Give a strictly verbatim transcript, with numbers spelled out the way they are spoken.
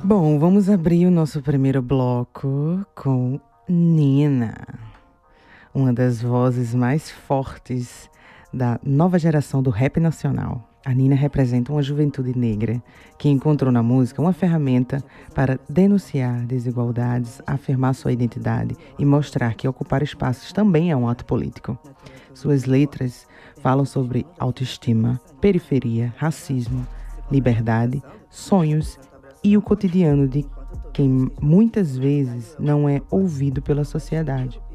Bom, vamos abrir o nosso primeiro bloco com Nina, uma das vozes mais fortes da nova geração do rap nacional. A Nina representa uma juventude negra que encontrou na música uma ferramenta para denunciar desigualdades, afirmar sua identidade e mostrar que ocupar espaços também é um ato político. Suas letras falam sobre autoestima, periferia, racismo, liberdade, sonhos e o cotidiano de quem muitas vezes não é ouvido pela sociedade.